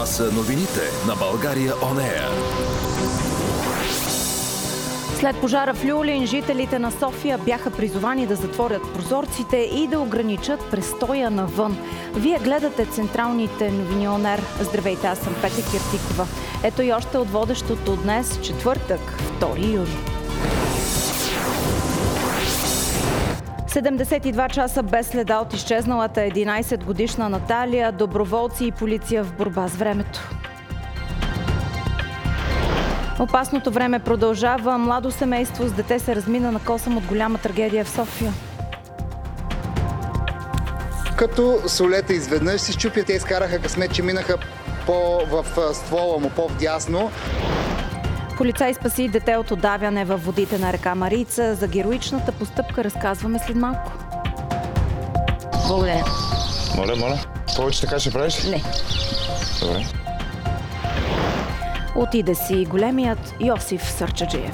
са новините на България On Air. След пожара в Люлин, жителите на София бяха призовани да затворят прозорците и да ограничат престоя навън. Вие гледате централните новини On Air. Здравейте, аз съм Петя Киртикова. Ето и още от водещото днес, четвъртък, 2 юли. 72 часа без следа от изчезналата 11-годишна Наталия, доброволци и полиция в борба с времето. Опасното време продължава. Младо семейство с дете се размина на косъм от голяма трагедия в София. Като солета изведнъж си счупя, те изкараха късмет, че минаха в ствола му, по-вдясно. Полицай спаси дете от удавяне във водите на река Марица. За героичната постъпка разказваме след малко. Благодаря. Моля. Повече така ще правиш? Не. Добре. Отиде си големият Йосиф Сърчаджиев.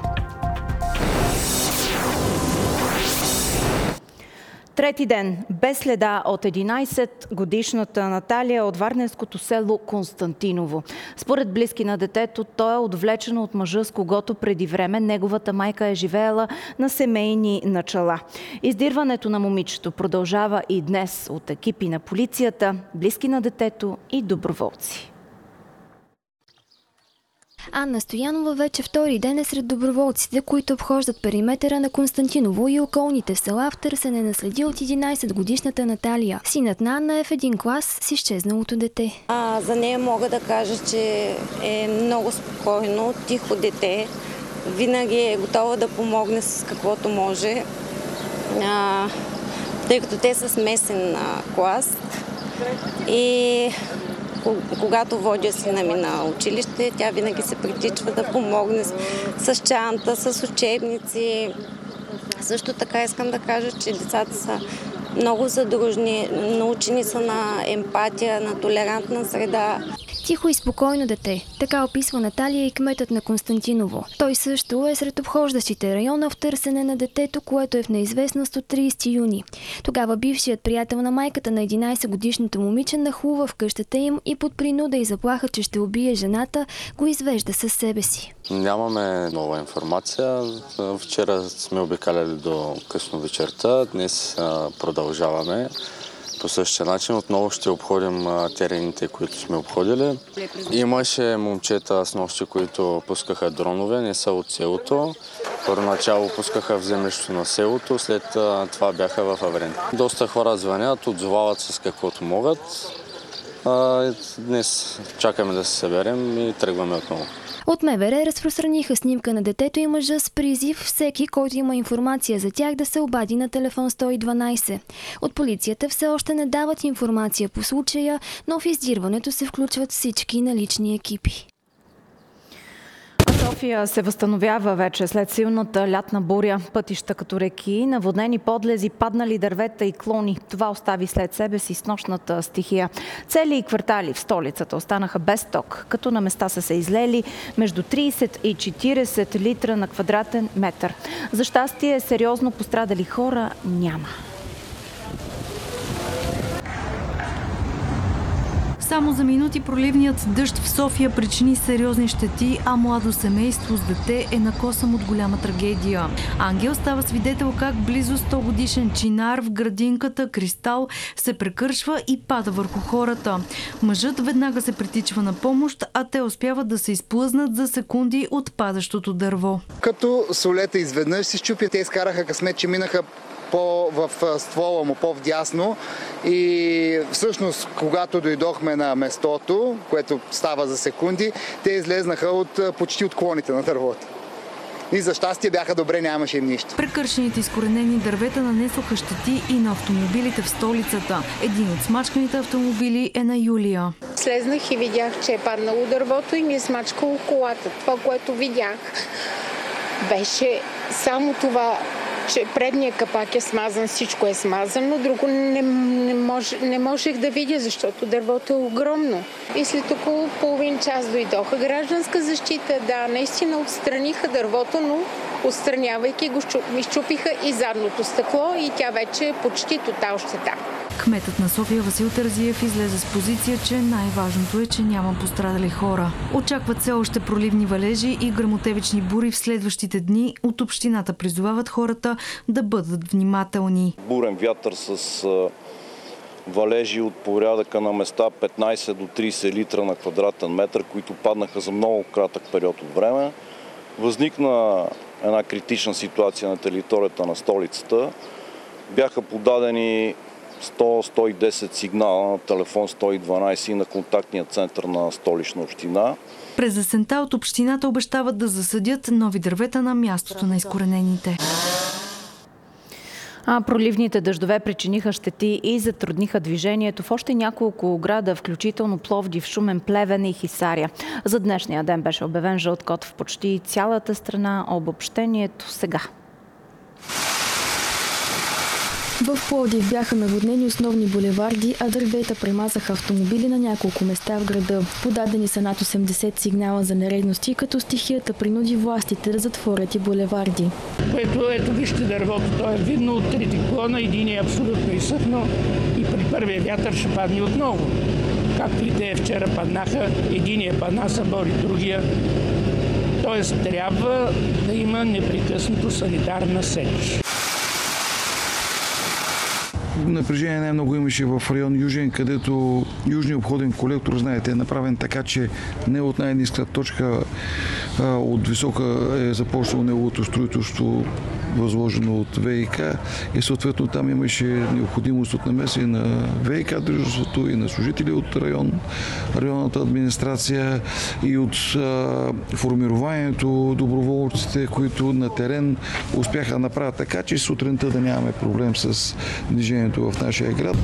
Трети ден без следа от 11-годишната Наталия от варненското село Константиново. Според близки на детето, то е отвлечено от мъжа, с когото преди време неговата майка е живеела на семейни начала. Издирването на момичето продължава и днес от екипи на полицията, близки на детето и доброволци. Анна Стоянова вече втори ден е сред доброволците, които обхождат периметъра на Константиново и околните села в търсене на следи от 11-годишната Наталия. Синът на Анна е в един клас с изчезналото дете. За нея мога да кажа, че е много спокойно, тихо дете. Винаги е готова да помогне с каквото може, тъй като те са смесен клас. И когато водя сина ми на училище, тя винаги се притичва да помогне с чанта, с учебници. Също така искам да кажа, че децата са много задружни, научени са на емпатия, на толерантна среда. Тихо и спокойно дете. Така описва Наталия и кметът на Константиново. Той също е сред обхождащите района в търсене на детето, което е в неизвестност от 30 юни. Тогава бившият приятел на майката на 11-годишното момиче нахлува в къщата им и под принуда и заплаха, че ще убие жената, го извежда със себе си. Нямаме нова информация. Вчера сме обикаляли до късно вечерта. Днес продължаваме по същия начин. Отново ще обходим терените, които сме обходили. Имаше момчета с нощи, които пускаха дронове, не са от селото. Първоначало пускаха в землището на селото, след това бяха в Аврен. Доста хора звънят, отзовават с каквото могат. Днес чакаме да се съберем и тръгваме отново. От МВР разпространиха снимка на детето и мъжа с призив всеки, който има информация за тях, да се обади на телефон 112. От полицията все още не дават информация по случая, но в издирването се включват всички налични екипи. София се възстановява вече след силната лятна буря. Пътища като реки, наводнени подлези, паднали дървета и клони. Това остави след себе си снощната стихия. Цели квартали в столицата останаха без ток, като на места са се излели между 30 и 40 литра на квадратен метър. За щастие, сериозно пострадали хора няма. Само за минути проливният дъжд в София причини сериозни щети, а младо семейство с дете е на косъм от голяма трагедия. Ангел става свидетел как близо 100-годишен чинар в градинката Кристал се прекършва и пада върху хората. Мъжът веднага се притичва на помощ, а те успяват да се изплъзнат за секунди от падащото дърво. Като солета изведнъж си счупя, те изкараха късмет, че минаха в ствола му, по-вдясно, и всъщност, когато дойдохме на местото, което става за секунди, те излезнаха почти от клоните на дървото. И за щастие бяха добре, нямаше им нищо. Прекършените изкоренени дървета нанесоха щети и на автомобилите в столицата. Един от смачканите автомобили е на Юлия. Слезнах и видях, че е паднало дървото и ми е смачкало колата. Това, което видях, беше само това, че предният капак е смазан, всичко е смазано, друго не можех да видя, защото дървото е огромно. И след около половин час дойдоха гражданска защита. Да, наистина отстраниха дървото, но отстранявайки го, изчупиха и задното стъкло и тя вече е почти тотал щета. Кметът на София Васил Терзиев излезе с позиция, че най-важното е, че няма пострадали хора. Очакват се още проливни валежи и гръмотевични бури в следващите дни. От общината призовават хората да бъдат внимателни. Бурен вятър с валежи от порядъка на места 15 до 30 литра на квадратен метър, които паднаха за много кратък период от време. Възникна една критична ситуация на територията на столицата. Бяха подадени 100-110 сигнала на телефон 112 и на контактния център на Столична община. През есента от общината обещават да засадят нови дървета на мястото на изкоренените. Проливните дъждове причиниха щети и затрудниха движението в още няколко града, включително Пловдив, Шумен, Плевен и Хисаря. За днешния ден беше обявен жълт код в почти цялата страна. Обобщението сега. В Пловдив бяха наводнени основни булеварди, а дървета премазаха автомобили на няколко места в града. Подадени са над 80 сигнала за нередности, като стихията принуди властите да затворят и булеварди. Ето вижте дървото, то е видно от трите клона, един е абсолютно изсъхнал и при първия вятър ще падне отново. Както и те вчера паднаха, единия падна, събори другия. Тоест трябва да има непрекъснато санитарна сеч. Напрежение най-много имаше в район Южен, където южният обходен колектор, знаете, е направен така, че не от най-ниската точка, от висока е започнало неговото строителство, възложено от ВИК, и съответно там имаше необходимост от намеса и на ВИК дружеството, и на служители от районната администрация, и от формированието доброволците, които на терен успяха да направят така, че сутринта да нямаме проблем с движението в нашия град.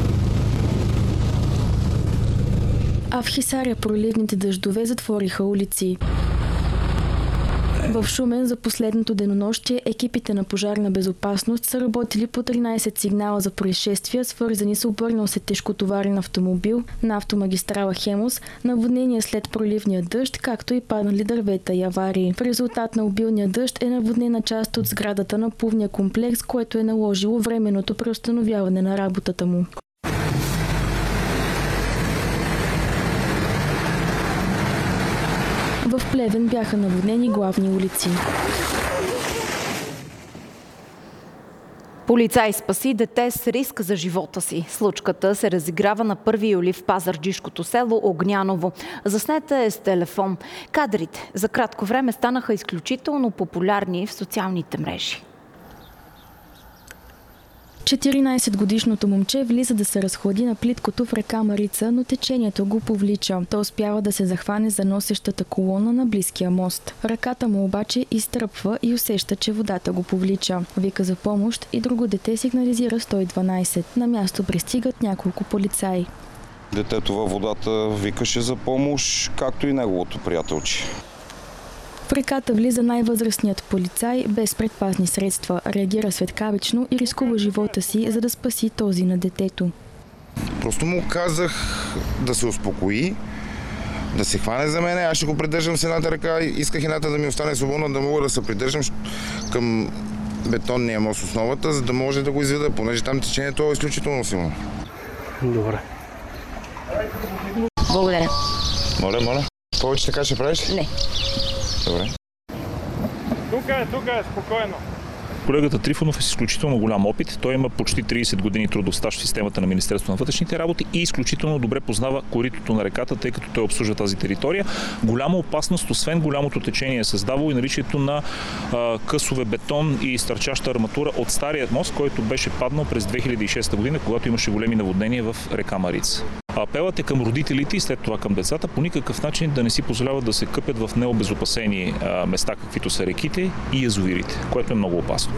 А в Хисаря проливните дъждове затвориха улици. В Шумен за последното денонощие екипите на пожарна безопасност са работили по 13 сигнала за происшествия, свързани с обърнал се тежкотоварен автомобил на автомагистрала Хемус, наводнения след проливния дъжд, както и паднали дървета и аварии. В резултат на обилния дъжд е наводнена част от сградата на плувния комплекс, което е наложило временното преустановяване на работата му. В Плевен бяха наводнени главни улици. Полицай спаси дете с риск за живота си. Случката се разиграва на 1 юли в пазарджишкото село Огняново. Заснета е с телефон. Кадрите за кратко време станаха изключително популярни в социалните мрежи. 14-годишното момче влиза да се разхлади на плиткото в река Марица, но течението го повлича. Той успява да се захване за носещата колона на близкия мост. Ръката му обаче изтръпва и усеща, че водата го повлича. Вика за помощ и друго дете сигнализира 112. На място пристигат няколко полицаи. Детето във водата викаше за помощ, както и неговото приятелче. В реката влиза най-възрастният полицай без предпазни средства. Реагира светкавично и рискува живота си, за да спаси този на детето. Просто му казах да се успокои, да се хване за мене. Аз ще го придържам с едната ръка. Исках едната да ми остане свободна, да мога да се придържам към бетонния мост основата, за да може да го изведа, понеже там течението е изключително силно. Добре. Благодаря. Моля. Повече така ще правиш? Не. Добре. Тук е, спокойно. Колегата Трифонов е с изключително голям опит. Той има почти 30 години трудов стаж в системата на Министерството на вътрешните работи и изключително добре познава коритото на реката, тъй като той обслужва тази територия. Голяма опасност, освен голямото течение, е създавало и наличието на късове бетон и стърчаща арматура от стария мост, който беше паднал през 2006 година, когато имаше големи наводнения в река Марица. Апелът е към родителите и след това към децата по никакъв начин да не си позволяват да се къпят в необезопасени места, каквито са реките и язовирите, което е много опасно.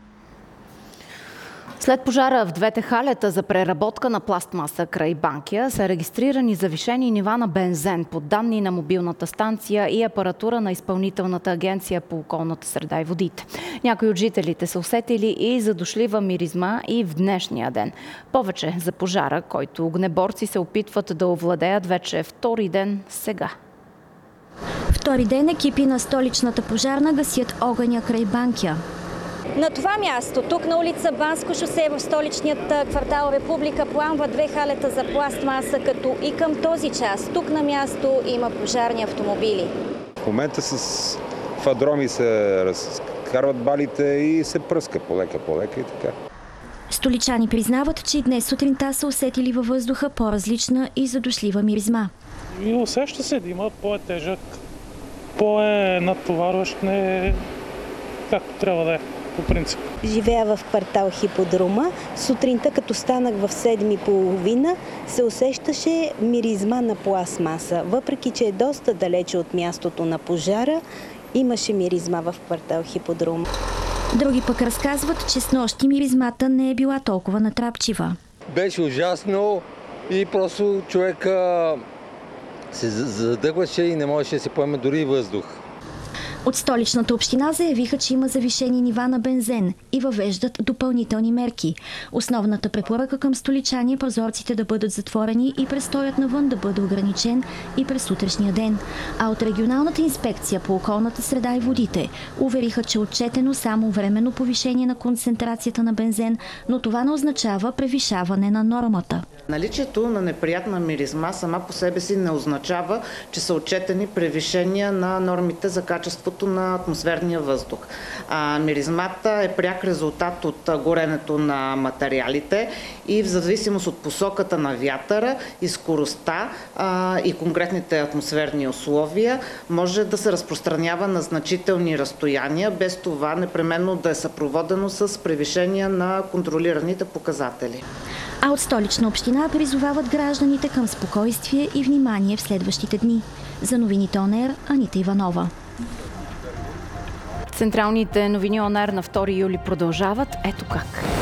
След пожара в двете халета за преработка на пластмаса край Банкя са регистрирани завишени нива на бензен по данни на мобилната станция и апаратура на Изпълнителната агенция по околната среда и водите. Някои от жителите са усетили и задушлива миризма и в днешния ден. Повече за пожара, който огнеборци се опитват да овладеят вече втори ден сега. Втори ден екипи на столичната пожарна гасят огъня край Банкя. На това място, тук на улица Банско шосе в столичният квартал Република, пламват 2 халета за пластмаса, като и към този час тук на място има пожарни автомобили. В момента с фадроми се разкарват балите и се пръска полека и така. Столичани признават, че и днес сутринта са усетили във въздуха по-различна и задушлива миризма. И усеща се да има по-тежък, по-натоварващ, не както трябва да е, по принцип. Живея в квартал Хиподрома. Сутринта, като станах в 7:30, се усещаше миризма на пластмаса. Въпреки че е доста далече от мястото на пожара, имаше миризма в квартал Хиподрома. Други пък разказват, че снощи миризмата не е била толкова натрапчива. Беше ужасно и просто човека се задъхваше и не можеше да се поеме дори въздух. От столичната община заявиха, че има завишени нива на бензен и въвеждат допълнителни мерки. Основната препоръка към столичани е прозорците да бъдат затворени и престоят навън да бъде ограничен и през утрешния ден. А от регионалната инспекция по околната среда и водите увериха, че отчетено само временно повишение на концентрацията на бензен, но това не означава превишаване на нормата. Наличието на неприятна миризма сама по себе си не означава, че са отчетени превишения на нормите за качеството на атмосферния въздух. Миризмата е пряк резултат от горенето на материалите и в зависимост от посоката на вятъра и скоростта и конкретните атмосферни условия може да се разпространява на значителни разстояния, без това непременно да е съпроводено с превишения на контролираните показатели. А от Столична община призовават гражданите към спокойствие и внимание в следващите дни. За новините ОНЕР, Анита Иванова. Централните новини ОНЕР на 2 юли продължават. Ето как.